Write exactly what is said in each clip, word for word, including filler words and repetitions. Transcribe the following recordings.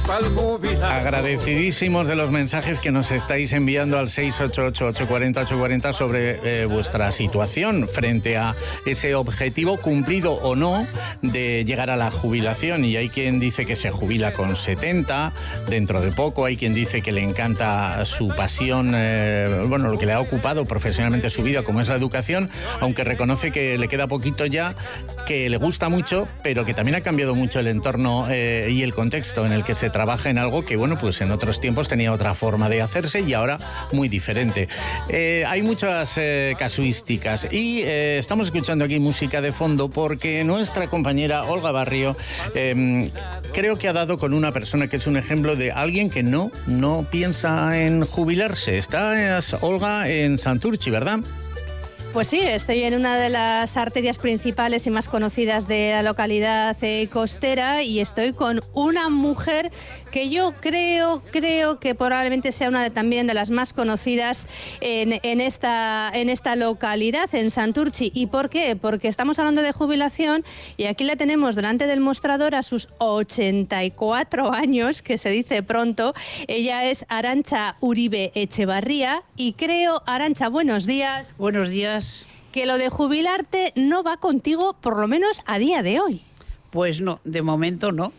Agradecidísimos de los mensajes que nos estáis enviando al seis ocho ocho, ocho cuatro cero, ocho cuatro cero sobre eh, vuestra situación frente a ese objetivo cumplido o no de llegar a la jubilación. Y hay quien dice que se jubila con setenta, dentro de poco. Hay quien dice que le encanta su pasión, eh, bueno, lo que le ha ocupado profesionalmente su vida, como es la educación, aunque reconoce que le queda poquito ya, que le gusta mucho, pero que también ha cambiado mucho el entorno eh, y el contexto en el que se trabaja en algo que, bueno, pues en otros tiempos tenía otra forma de hacerse y ahora muy diferente. Eh, hay muchas eh, casuísticas y eh, estamos escuchando aquí música de fondo porque nuestra compañera Olga Barrio eh, creo que ha dado con una persona que es un ejemplo de alguien que no, no piensa en jubilarse. Estás, Olga, en Santurtzi, ¿verdad? Pues sí, estoy en una de las arterias principales y más conocidas de la localidad eh, costera y estoy con una mujer que yo creo, creo que probablemente sea una de, también de las más conocidas en, en, esta, en esta localidad, en Santurtzi. ¿Y por qué? Porque estamos hablando de jubilación y aquí la tenemos delante del mostrador a sus ochenta y cuatro años, que se dice pronto. Ella es Arantxa Uribe Etxebarria y creo, Arantxa, buenos días. Buenos días. Que lo de jubilarte no va contigo, por lo menos a día de hoy. Pues no, de momento no.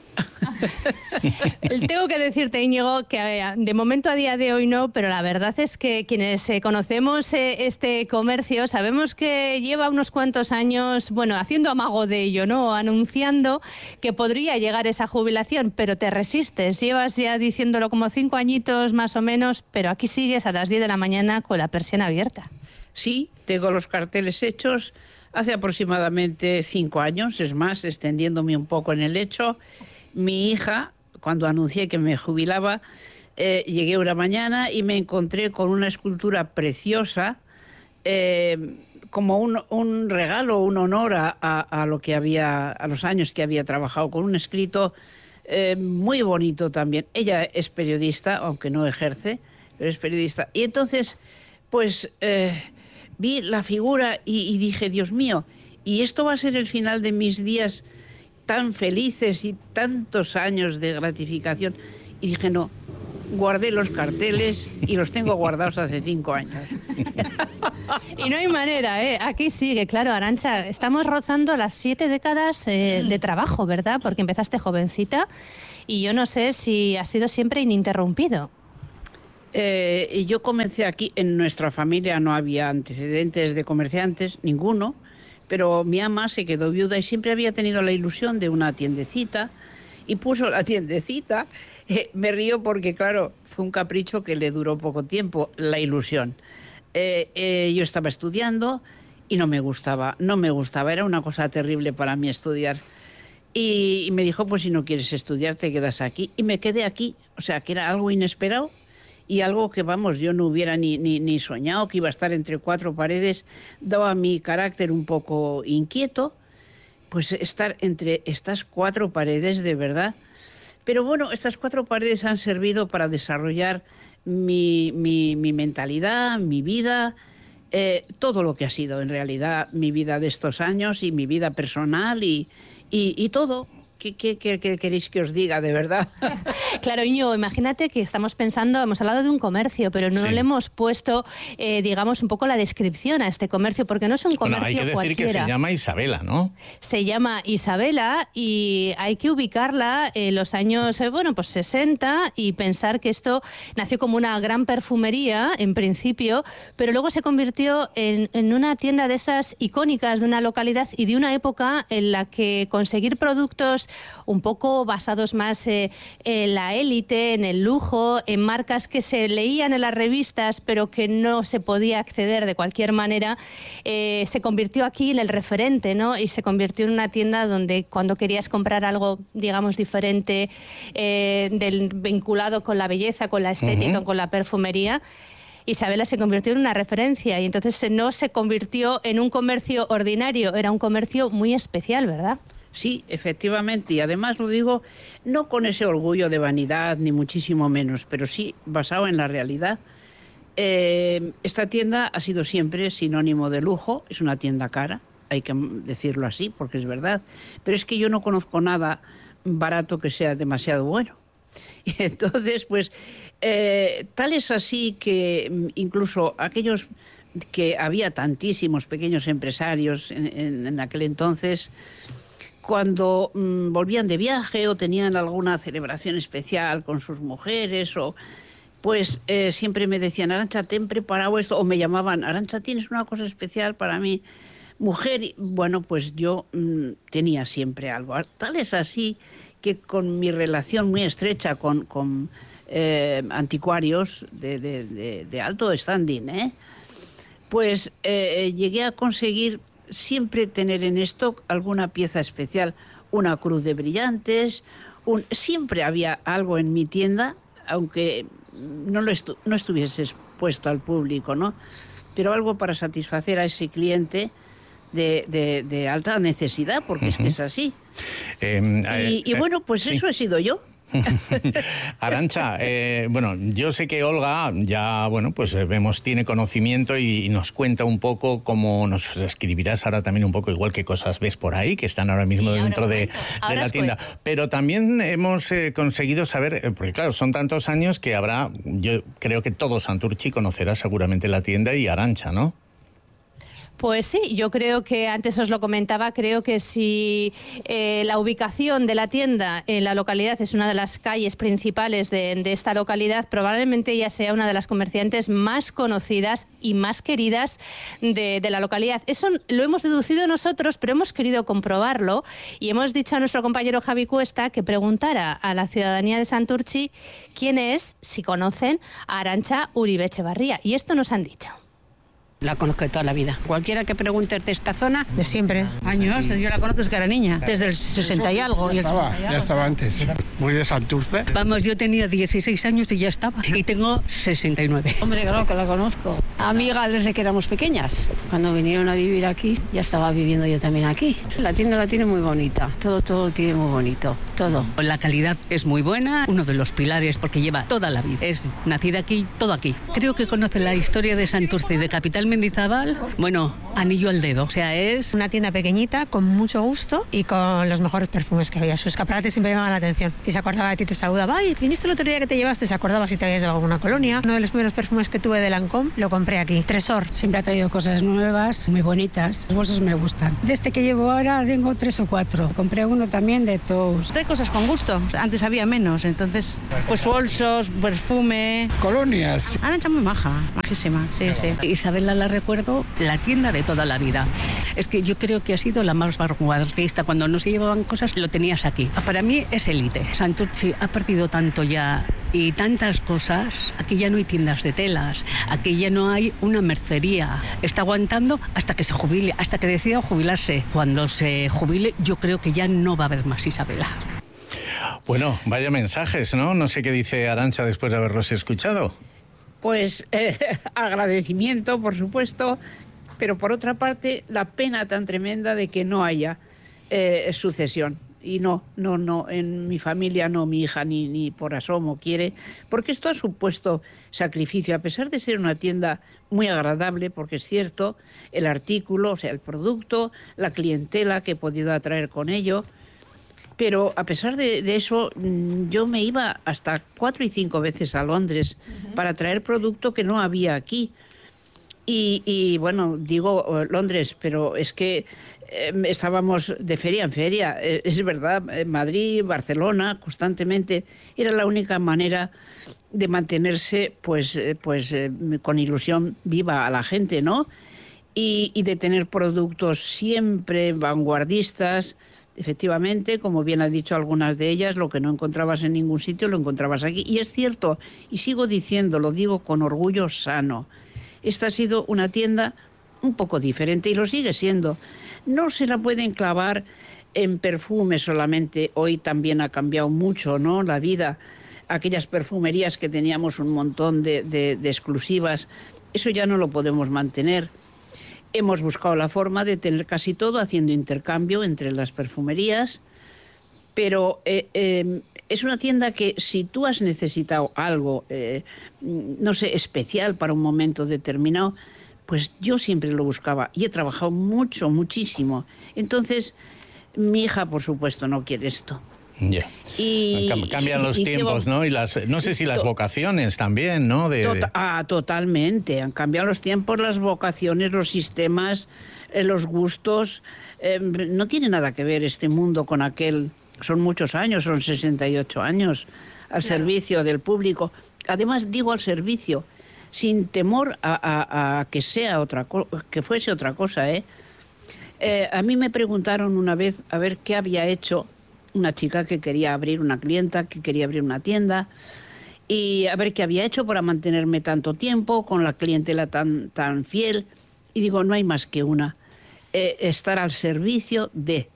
Tengo que decirte, Íñigo, que de momento a día de hoy no, pero la verdad es que quienes eh, conocemos eh, este comercio sabemos que lleva unos cuantos años, bueno, haciendo amago de ello, ¿no? Anunciando que podría llegar esa jubilación, pero te resistes. Llevas ya diciéndolo como cinco añitos más o menos, pero aquí sigues a las diez de la mañana con la persiana abierta. Sí, tengo los carteles hechos hace aproximadamente cinco años, es más, extendiéndome un poco en el hecho. Mi hija, cuando anuncié que me jubilaba, eh, llegué una mañana y me encontré con una escultura preciosa, eh, como un, un regalo, un honor a, a, a lo que había, a los años que había trabajado, con un escrito eh, muy bonito también. Ella es periodista, aunque no ejerce, pero es periodista. Y entonces, pues eh, vi la figura y, y dije, Dios mío, ¿y esto va a ser el final de mis días tan felices y tantos años de gratificación? Y dije, no, guardé los carteles y los tengo guardados hace cinco años. Y no hay manera, ¿eh? Aquí sigue, claro, Arantxa, estamos rozando las siete décadas eh, de trabajo, ¿verdad? Porque empezaste jovencita y yo no sé si ha sido siempre ininterrumpido. Eh, yo comencé aquí, en nuestra familia no había antecedentes de comerciantes, ninguno, pero mi ama se quedó viuda y siempre había tenido la ilusión de una tiendecita y puso la tiendecita. Eh, me río porque, claro, fue un capricho que le duró poco tiempo, la ilusión. Eh, eh, yo estaba estudiando y no me gustaba, no me gustaba, era una cosa terrible para mí estudiar. Y, y me dijo, pues si no quieres estudiar te quedas aquí. Y me quedé aquí, o sea, que era algo inesperado. Y algo que, vamos, yo no hubiera ni, ni, ni soñado, que iba a estar entre cuatro paredes, daba mi carácter un poco inquieto, pues estar entre estas cuatro paredes de verdad. Pero bueno, estas cuatro paredes han servido para desarrollar mi, mi, mi mentalidad, mi vida, eh, todo lo que ha sido en realidad mi vida de estos años y mi vida personal y, y, y todo. ¿Qué, qué, qué, qué queréis que os diga, de verdad? Claro, Íñigo, imagínate que estamos pensando, hemos hablado de un comercio, pero no sí. le hemos puesto, eh, digamos, un poco la descripción a este comercio, porque no es un comercio cualquiera. Bueno, hay que decir cualquiera. que se llama Isabela, ¿no? Se llama Isabela y hay que ubicarla en los años, eh, bueno, pues sesenta y pensar que esto nació como una gran perfumería, en principio, pero luego se convirtió en, en una tienda de esas icónicas de una localidad y de una época en la que conseguir productos un poco basados más eh, en la élite, en el lujo, en marcas que se leían en las revistas pero que no se podía acceder de cualquier manera, eh, se convirtió aquí en el referente, ¿no? Y se convirtió en una tienda donde cuando querías comprar algo, digamos, diferente, eh, del, vinculado con la belleza, con la estética, uh-huh. con la perfumería, Isabela se convirtió en una referencia y entonces no se convirtió en un comercio ordinario, era un comercio muy especial, ¿verdad? Sí, efectivamente, y además lo digo no con ese orgullo de vanidad, ni muchísimo menos, pero sí basado en la realidad. Eh, esta tienda ha sido siempre sinónimo de lujo, es una tienda cara, hay que decirlo así, porque es verdad, pero es que yo no conozco nada barato que sea demasiado bueno. Y entonces, pues, eh, tal es así que incluso aquellos que había tantísimos pequeños empresarios en, en, en aquel entonces, cuando mmm, volvían de viaje o tenían alguna celebración especial con sus mujeres, o pues eh, siempre me decían, Arantxa, ten preparado esto, o me llamaban, Arantxa, tienes una cosa especial para mí, mujer. Bueno, pues yo mmm, tenía siempre algo. Tal es así que con mi relación muy estrecha con, con eh, anticuarios de, de, de, de alto standing, ¿eh? pues eh, llegué a conseguir siempre tener en stock alguna pieza especial, una cruz de brillantes, un, siempre había algo en mi tienda, aunque no, lo estu no estuviese expuesto al público, ¿no? Pero algo para satisfacer a ese cliente de, de, de alta necesidad, porque uh-huh. es que es así. Eh, eh, y, y bueno, pues sí. eso he sido yo. Arantxa, eh, bueno, yo sé que Olga ya, bueno, pues vemos, tiene conocimiento y, y nos cuenta un poco cómo nos escribirás ahora también un poco igual qué cosas ves por ahí, que están ahora mismo sí, dentro ahora de, de la tienda. Cuento. Pero también hemos eh, conseguido saber, eh, porque claro, son tantos años que habrá, yo creo que todo Santurtzi conocerá seguramente la tienda y Arantxa, ¿no? Pues sí, yo creo que antes os lo comentaba, creo que si eh, la ubicación de la tienda en la localidad es una de las calles principales de, de esta localidad, probablemente ella sea una de las comerciantes más conocidas y más queridas de, de la localidad. Eso lo hemos deducido nosotros, pero hemos querido comprobarlo y hemos dicho a nuestro compañero Javi Cuesta que preguntara a la ciudadanía de Santurtzi quién es, si conocen, a Arantxa Uribe Etxebarria. Y esto nos han dicho. La conozco de toda la vida. Cualquiera que pregunte de esta zona, de siempre, años, yo la conozco desde que era niña, desde el sesenta y algo. Ya estaba, ya estaba antes, muy de Santurce. Vamos, yo tenía dieciséis años y ya estaba, y tengo sesenta y nueve. Hombre, claro que la conozco. Amiga desde que éramos pequeñas. Cuando vinieron a vivir aquí, ya estaba viviendo yo también aquí. La tienda la tiene muy bonita, todo, todo tiene muy bonito, todo. La calidad es muy buena, uno de los pilares, porque lleva toda la vida. Es nacida aquí, todo aquí. Creo que conoce la historia de Santurce y de Capital Mendizábal, bueno, anillo al dedo. O sea, es una tienda pequeñita, con mucho gusto y con los mejores perfumes que había. Sus escaparates siempre llamaban la atención. Si se acordaba de ti, te saludaba. Ay, viniste el otro día que te llevaste, se acordaba si te habías llevado alguna colonia. Uno de los primeros perfumes que tuve de Lancôme lo compré aquí. Tresor. Siempre ha traído cosas nuevas, muy bonitas. Los bolsos me gustan. Desde que llevo ahora tengo tres o cuatro. Compré uno también de Tous. De cosas con gusto. Antes había menos, entonces, pues bolsos, perfume. Colonias. Arantxa muy maja, majísima, sí, sí. Isabela la recuerdo, la tienda de toda la vida. Es que yo creo que ha sido la más vanguardista. Cuando no se llevaban cosas, lo tenías aquí. Para mí es élite. Santurtzi ha perdido tanto ya y tantas cosas. Aquí ya no hay tiendas de telas, aquí ya no hay una mercería. Está aguantando hasta que se jubile, hasta que decida jubilarse. Cuando se jubile, yo creo que ya no va a haber más Isabela. Bueno, vaya mensajes, ¿no? No sé qué dice Arantxa después de haberlos escuchado. Pues eh, agradecimiento, por supuesto, pero por otra parte, la pena tan tremenda de que no haya eh, sucesión. Y no, no, no, en mi familia no, mi hija ni, ni por asomo quiere, porque esto ha supuesto sacrificio, a pesar de ser una tienda muy agradable, porque es cierto, el artículo, o sea, el producto, la clientela que he podido atraer con ello. Pero a pesar de, de eso, yo me iba hasta cuatro y cinco veces a Londres uh-huh. para traer producto que no había aquí. Y, y bueno, digo Londres, pero es que eh, estábamos de feria en feria. Eh, es verdad, Madrid, Barcelona, constantemente. Era la única manera de mantenerse pues, eh, pues, eh, con ilusión viva a la gente, ¿no? Y, y de tener productos siempre vanguardistas. Efectivamente, como bien han dicho algunas de ellas, lo que no encontrabas en ningún sitio lo encontrabas aquí. Y es cierto, y sigo diciendo, lo digo con orgullo sano, esta ha sido una tienda un poco diferente y lo sigue siendo. No se la puede enclavar en perfumes solamente. Hoy también ha cambiado mucho, ¿no?, la vida. Aquellas perfumerías que teníamos un montón de, de, de exclusivas, eso ya no lo podemos mantener. Hemos buscado la forma de tener casi todo haciendo intercambio entre las perfumerías, pero eh, eh, es una tienda que si tú has necesitado algo, eh, no sé, especial para un momento determinado, pues yo siempre lo buscaba y he trabajado mucho, muchísimo. Entonces, mi hija, por supuesto, no quiere esto. Ya. Y, cambian los y, y tiempos, que, ¿no? Y las, no sé si las to, vocaciones también, ¿no? De, tota, ah, totalmente. Han cambiado los tiempos, las vocaciones, los sistemas, eh, los gustos. Eh, no tiene nada que ver este mundo con aquel. Son muchos años, son sesenta y ocho años al claro. servicio del público. Además, digo al servicio, sin temor a, a, a que sea otra que fuese otra cosa, ¿eh? Eh, a mí me preguntaron una vez a ver qué había hecho una chica que quería abrir una clienta, que quería abrir una tienda, y a ver qué había hecho para mantenerme tanto tiempo, con la clientela tan, tan fiel. Y digo, no hay más que una, eh, estar al servicio de,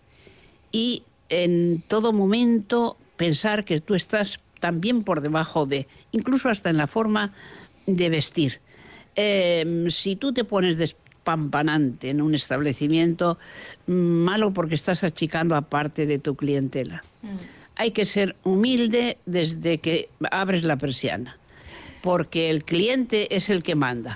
y en todo momento pensar que tú estás también por debajo de, incluso hasta en la forma de vestir. Eh, si tú te pones despampanante en un establecimiento, malo porque estás achicando a parte de tu clientela. Mm. Hay que ser humilde desde que abres la persiana, porque el cliente es el que manda.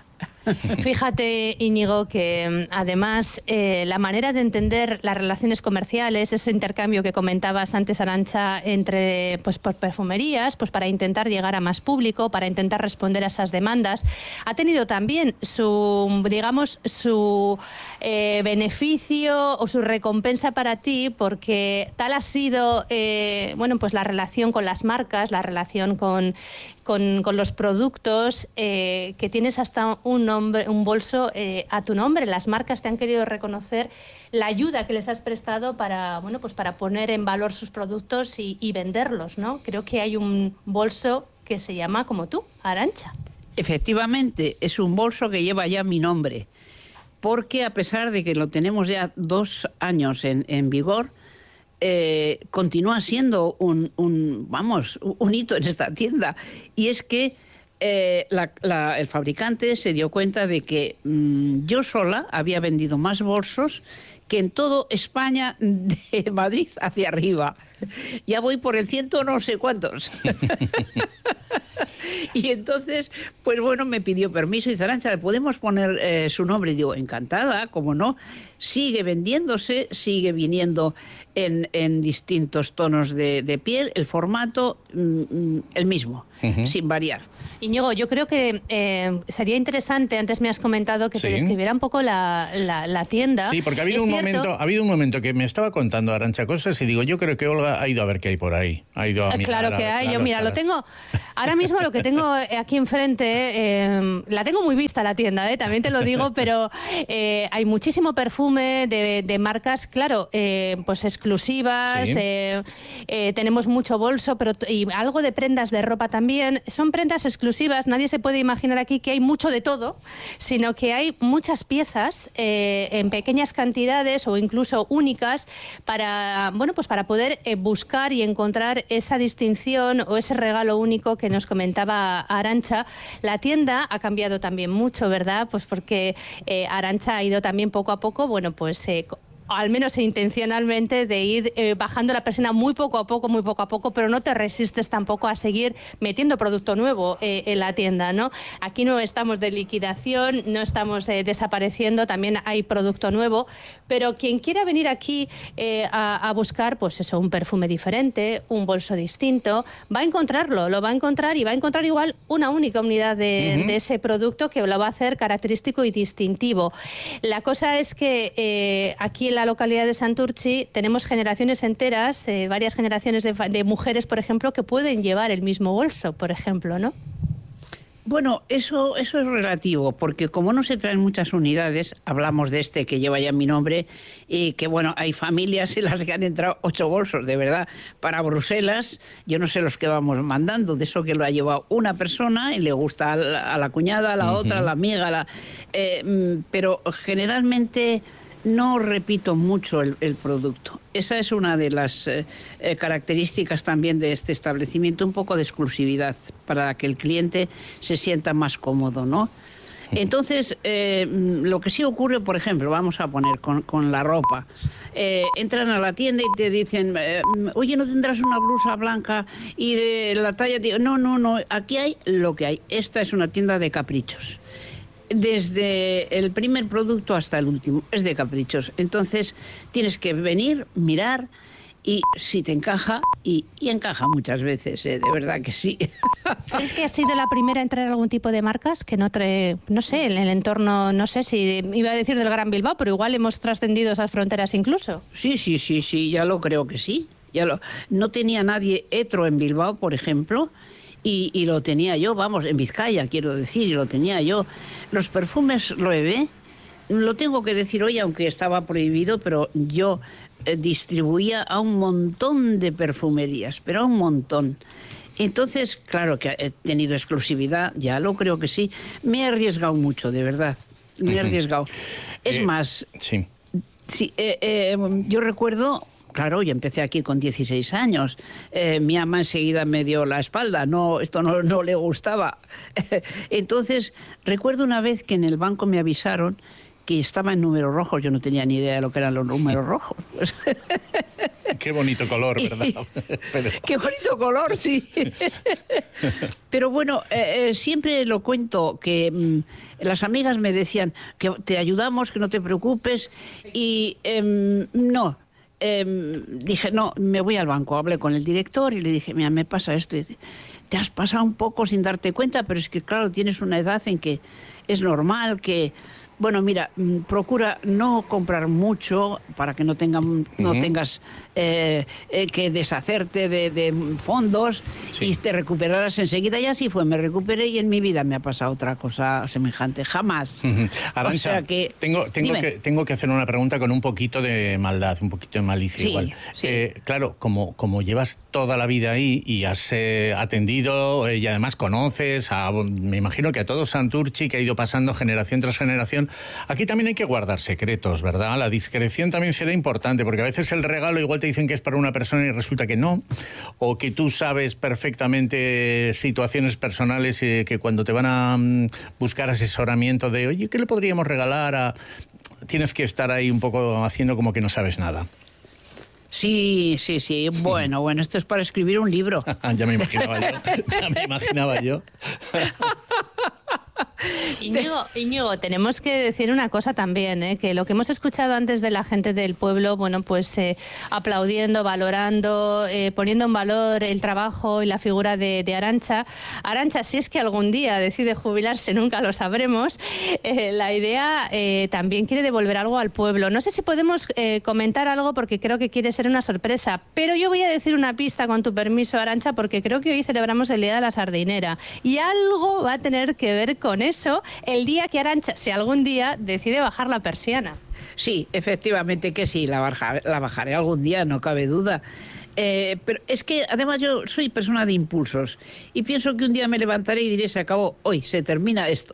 Fíjate, Íñigo, que además eh, la manera de entender las relaciones comerciales, ese intercambio que comentabas antes, Arantxa, entre pues por perfumerías, pues para intentar llegar a más público, para intentar responder a esas demandas, ha tenido también su, digamos, su eh, beneficio o su recompensa para ti, porque tal ha sido, eh, bueno, pues la relación con las marcas, la relación con Con, con los productos, eh, que tienes hasta un, nombre, un bolso eh, a tu nombre. Las marcas te han querido reconocer la ayuda que les has prestado para, bueno, pues para poner en valor sus productos y, y venderlos, ¿no? Creo que hay un bolso que se llama como tú, Arantxa. Efectivamente, es un bolso que lleva ya mi nombre, porque a pesar de que lo tenemos ya dos años en, en vigor, Eh, continúa siendo un, un, vamos, un hito en esta tienda. Y es que eh, la, la, el fabricante se dio cuenta de que mmm, yo sola había vendido más bolsos que en todo España, de Madrid hacia arriba. Ya voy por el ciento no sé cuántos. Y entonces, pues bueno, me pidió permiso y dice, Arantxa, ¿le podemos poner eh, su nombre? Y digo, encantada, ¿cómo no? Sigue vendiéndose, sigue viniendo en, en distintos tonos de, de piel, el formato mm, el mismo, uh-huh. sin variar. Íñigo, yo creo que eh, sería interesante, antes me has comentado que sí. te describiera un poco la, la, la tienda. Sí, porque ha habido, un momento, ha habido un momento que me estaba contando Arantxa cosas y digo, yo creo que Olga ha ido a ver qué hay por ahí. Ha ido a mirar, claro que hay, claro, yo mira, lo tengo, ahora mismo lo que tengo aquí enfrente, eh, la tengo muy vista la tienda, eh, también te lo digo, pero eh, hay muchísimo perfume de, de marcas, claro, eh, pues exclusivas, sí. eh, eh, tenemos mucho bolso, pero y algo de prendas de ropa también, son prendas exclusivas, nadie se puede imaginar aquí que hay mucho de todo, sino que hay muchas piezas eh, en pequeñas cantidades o incluso únicas para, bueno, pues para poder eh, buscar y encontrar esa distinción o ese regalo único que nos comentaba Arantxa. La tienda ha cambiado también mucho, ¿verdad? Pues porque eh, Arantxa ha ido también poco a poco, bueno, pues eh, al menos intencionalmente, de ir eh, bajando la persiana muy poco a poco, muy poco a poco, pero no te resistes tampoco a seguir metiendo producto nuevo eh, en la tienda, ¿no? Aquí no estamos de liquidación, no estamos eh, desapareciendo, también hay producto nuevo, pero quien quiera venir aquí eh, a, a buscar, pues eso, un perfume diferente, un bolso distinto, va a encontrarlo, lo va a encontrar y va a encontrar igual una única unidad de, uh-huh. de ese producto que lo va a hacer característico y distintivo. La cosa es que eh, aquí en la localidad de Santurtzi tenemos generaciones enteras, eh, varias generaciones de, de mujeres, por ejemplo, que pueden llevar el mismo bolso, por ejemplo, ¿no? Bueno, eso, eso es relativo, porque como no se traen muchas unidades, hablamos de este que lleva ya mi nombre, y que bueno, hay familias en las que han entrado ocho bolsos, de verdad, para Bruselas. Yo no sé los que vamos mandando, de eso que lo ha llevado una persona y le gusta a la, a la cuñada, a la uh-huh. otra, a la amiga, a la, eh, pero generalmente no repito mucho el, el producto. Esa es una de las eh, características también de este establecimiento, un poco de exclusividad para que el cliente se sienta más cómodo, ¿no? Entonces, eh, lo que sí ocurre, por ejemplo, vamos a poner con, con la ropa. Eh, entran a la tienda y te dicen, eh, oye, ¿no tendrás una blusa blanca y de la talla? No, no, no, aquí hay lo que hay. Esta es una tienda de caprichos. Desde el primer producto hasta el último, es de caprichos. Entonces tienes que venir, mirar y si te encaja, y, y encaja muchas veces, ¿eh? De verdad que sí. ¿Es que has sido la primera en traer algún tipo de marcas que no trae, no sé, en el entorno, no sé si iba a decir del Gran Bilbao, pero igual hemos trascendido esas fronteras incluso? Sí, sí, sí, sí, ya lo creo que sí. Ya lo, no tenía nadie hetero en Bilbao, por ejemplo, y, y lo tenía yo, vamos, en Vizcaya, quiero decir, y lo tenía yo. Los perfumes Loewe, lo tengo que decir hoy, aunque estaba prohibido, pero yo eh, distribuía a un montón de perfumerías, pero a un montón. Entonces, claro que he tenido exclusividad, ya lo creo que sí. Me he arriesgado mucho, de verdad, me he arriesgado. Es eh, más, sí. Sí, eh, eh, yo recuerdo... Claro, yo empecé aquí con dieciséis años. Eh, mi ama enseguida me dio la espalda. No, esto no, no le gustaba. Entonces, recuerdo una vez que en el banco me avisaron que estaba en números rojos. Yo no tenía ni idea de lo que eran los números rojos. Qué bonito color, ¿verdad? Pero... Qué bonito color, sí. Pero bueno, eh, eh, siempre lo cuento, que mmm, las amigas me decían que te ayudamos, que no te preocupes. Y eh, no... Eh, dije, no, me voy al banco. Hablé con el director y le dije, mira, me pasa esto. Y dice, te has pasado un poco sin darte cuenta, pero es que, claro, tienes una edad en que es normal que... Bueno, mira, procura no comprar mucho para que no, tengan, no uh-huh. tengas eh, eh, que deshacerte de, de fondos sí. y te recuperarás enseguida. Y así fue, me recuperé y en mi vida me ha pasado otra cosa semejante, jamás. Uh-huh. Arantxa, o sea que, tengo, tengo, que, tengo que hacer una pregunta con un poquito de maldad, un poquito de malicia sí, igual. Sí. Eh, claro, como, como llevas toda la vida ahí y has eh, atendido eh, y además conoces, a, me imagino que a todo Santurtzi, que ha ido pasando generación tras generación. Aquí también hay que guardar secretos, ¿verdad? La discreción también será importante, porque a veces el regalo igual te dicen que es para una persona y resulta que no, o que tú sabes perfectamente situaciones personales eh, que cuando te van a um, buscar asesoramiento de, oye, ¿qué le podríamos regalar? A... Tienes que estar ahí un poco haciendo como que no sabes nada. Sí, sí, sí. Bueno, bueno, esto es para escribir un libro. Ya me imaginaba yo, ya me imaginaba yo. Íñigo, Íñigo, tenemos que decir una cosa también, ¿eh? Que lo que hemos escuchado antes de la gente del pueblo, bueno, pues eh, aplaudiendo, valorando, eh, poniendo en valor el trabajo y la figura de, de Arantxa. Arantxa, si es que algún día decide jubilarse, nunca lo sabremos, eh, la idea eh, también quiere devolver algo al pueblo. No sé si podemos eh, comentar algo porque creo que quiere ser una sorpresa, pero yo voy a decir una pista con tu permiso, Arantxa, porque creo que hoy celebramos el Día de la Sardinera y algo va a tener que ver con eso el día que Arantxa, si algún día, decide bajar la persiana. Sí, efectivamente que sí, la, bajar, la bajaré algún día, no cabe duda. Eh, pero es que además yo soy persona de impulsos y pienso que un día me levantaré y diré, se acabó, hoy se termina esto.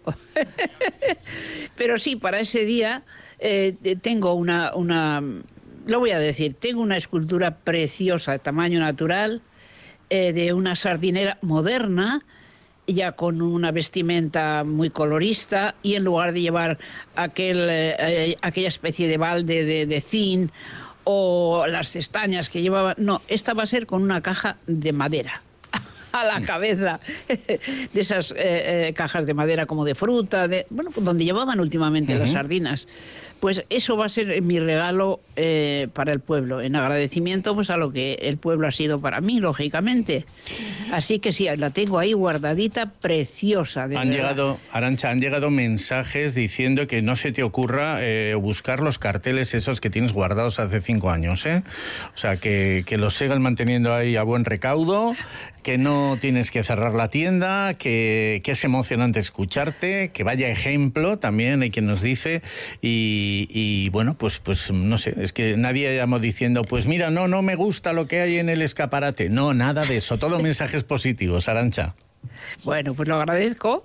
Pero sí, para ese día eh, tengo una, una, lo voy a decir, tengo una escultura preciosa de tamaño natural eh, de una sardinera moderna, ya con una vestimenta muy colorista, y en lugar de llevar aquel, eh, aquella especie de balde de, de zinc o las cestañas que llevaba, no, esta va a ser con una caja de madera a la cabeza, de esas eh, eh, cajas de madera como de fruta, de, bueno, donde llevaban últimamente uh-huh. las sardinas. Pues eso va a ser mi regalo eh, para el pueblo, en agradecimiento pues a lo que el pueblo ha sido para mí, lógicamente. Así que sí, la tengo ahí guardadita, preciosa. De han verdad. llegado, Arantxa, han llegado mensajes diciendo que no se te ocurra eh, buscar los carteles esos que tienes guardados hace cinco años, ¿eh? O sea, que, que los sigan manteniendo ahí a buen recaudo, que no tienes que cerrar la tienda, que, que es emocionante escucharte, que vaya ejemplo también, hay quien nos dice, y Y, y bueno, pues, pues no sé, es que nadie llamó diciendo, pues mira, no, no me gusta lo que hay en el escaparate. No, nada de eso, todo mensajes positivos, Arantxa. Bueno, pues lo agradezco.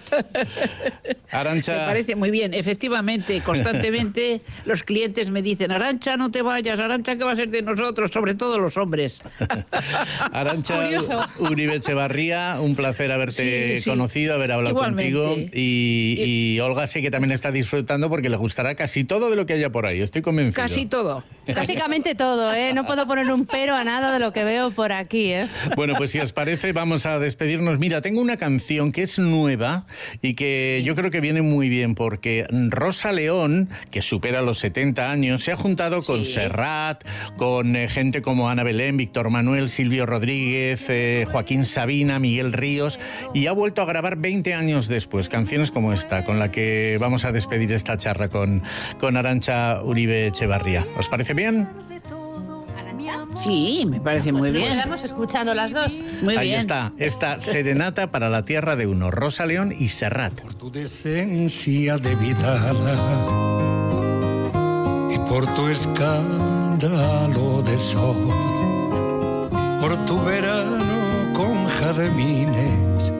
Arantxa... Me parece muy bien. Efectivamente, constantemente los clientes me dicen, Arantxa, no te vayas, Arantxa, ¿qué va a ser de nosotros? Sobre todo los hombres. Arantxa Uribe Etxebarria, un placer haberte sí, sí. conocido, haber hablado Igualmente. contigo. Y, y Olga sí que también está disfrutando porque le gustará casi todo de lo que haya por ahí, estoy convencido. Casi todo. Prácticamente todo, ¿eh? No puedo poner un pero a nada de lo que veo por aquí, ¿eh? Bueno, pues si os parece, vamos a despedirnos. Mira, tengo una canción que es nueva y que yo creo que viene muy bien porque Rosa León, que supera los setenta años, se ha juntado con sí. Serrat, con eh, gente como Ana Belén, Víctor Manuel, Silvio Rodríguez, eh, Joaquín Sabina, Miguel Ríos, y ha vuelto a grabar veinte años después canciones como esta, con la que vamos a despedir esta charla con, con Arantxa Uribe Etxebarria. ¿Os parece bien? Sí, me parece muy bien. Estamos escuchando las dos. Muy Ahí bien. está, esta serenata para la tierra de uno, Rosa León y Serrat. Por tu decencia de vidala y por tu escándalo de sol, por tu verano con jardines